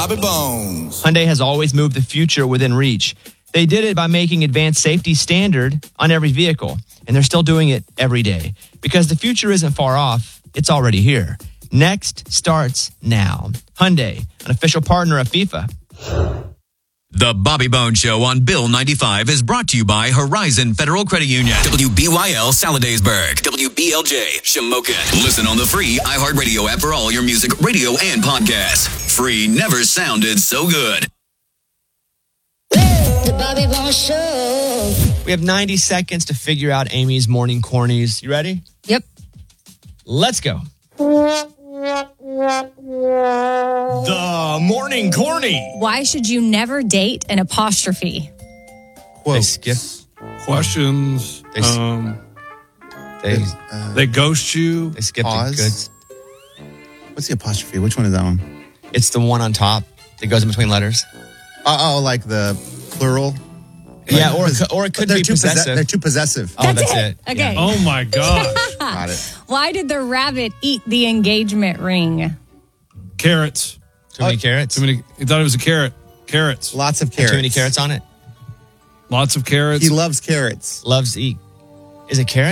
Bobby Bones. Hyundai has always moved the future within reach. They did it by making advanced safety standard on every vehicle, and they're still doing it every day. Because the future isn't far off, it's already here. Next starts now. Hyundai, an official partner of FIFA. The Bobby Bones Show on Bill 95 is brought to you by Horizon Federal Credit Union. WBYL Saladaysburg. WBLJ Shamokin. Listen on the free iHeartRadio app for all your music, radio, and podcasts. Free never sounded so good. The Bobby Bones Show. We have 90 seconds to figure out Amy's morning cornies. You ready? Yep. Let's go. The morning corny. Why should you never date an apostrophe? They skip. Questions. They ghost you. They skip Pause. the goods. What's the apostrophe? Which one is that one? It's the one on top that goes in between letters. Oh, like the plural? Yeah, or it could be possessive. They're too possessive. Oh, that's it. Okay. Yeah. Oh my gosh. Got it. Why did the rabbit eat the engagement ring? Carrots. Too many carrots? Too many. He thought it was a carrot. Carrots. Lots of carrots. Too many carrots on it? Lots of carrots. He loves carrots. Loves to eat. Is it carrots?